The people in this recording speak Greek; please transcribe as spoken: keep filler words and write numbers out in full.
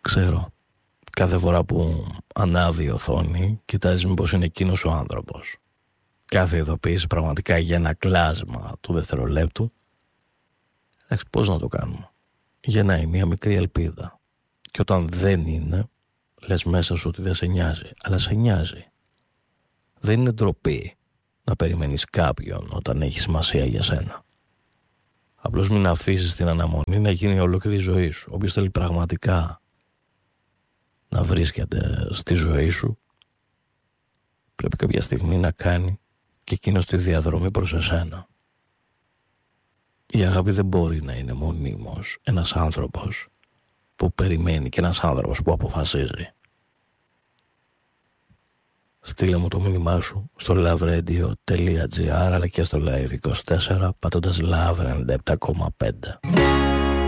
ξέρω. Κάθε φορά που ανάβει η οθόνη, κοιτάζεις μήπως είναι εκείνος ο άνθρωπος. Κάθε ειδοποίηση πραγματικά για ένα κλάσμα του δευτερολέπτου. Εντάξει, πώς να το κάνουμε. Γεννάει μια μικρή ελπίδα. Και όταν δεν είναι, λες μέσα σου ότι δεν σε νοιάζει, αλλά σε νοιάζει. Δεν είναι ντροπή να περιμένεις κάποιον όταν έχει σημασία για σένα. Απλώς μην αφήσεις την αναμονή να γίνει η ολόκληρη ζωή σου. Όποιος θέλει πραγματικά να βρίσκεται στη ζωή σου, πρέπει κάποια στιγμή να κάνει και εκείνος τη διαδρομή προς εσένα. Η αγάπη δεν μπορεί να είναι μονίμως ένας άνθρωπος που περιμένει και ένας άνθρωπος που αποφασίζει. Στείλε μου το μήνυμά σου στο loveradio.gr αλλά και στο live είκοσι τέσσερα πατώντας Love ενενήντα επτά κόμμα πέντε.